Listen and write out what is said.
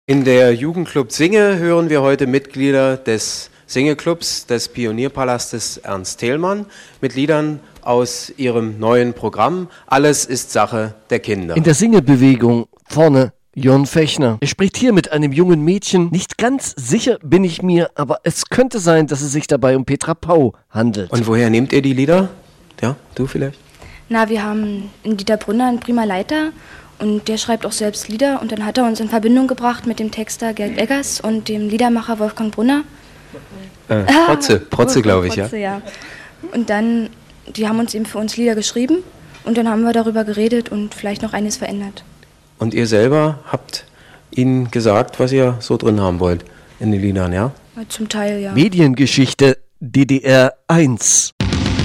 In der Jugendclub Singe hören wir heute Mitglieder des Singeclubs des Pionierpalastes Ernst Thälmann mit Liedern aus ihrem neuen Programm Alles ist Sache der Kinder. In der Singebewegung vorne Jon Fechner. Er spricht hier mit einem jungen Mädchen. Nicht ganz sicher bin ich mir, aber es könnte sein, dass es sich dabei um Petra Pau handelt. Und woher nehmt ihr die Lieder? Ja, du vielleicht? Na, wir haben in Dieter Brunner einen prima Leiter und der schreibt auch selbst Lieder und dann hat er uns in Verbindung gebracht mit dem Texter Gerd Eggers und dem Liedermacher Wolfgang Brunner. Protze glaube ich, Protze, ja. Und dann, die haben uns eben für uns Lieder geschrieben und dann haben wir darüber geredet und vielleicht noch eines verändert. Und ihr selber habt ihnen gesagt, was ihr so drin haben wollt in den Liedern, ja? Zum Teil, ja. Mediengeschichte DDR 1.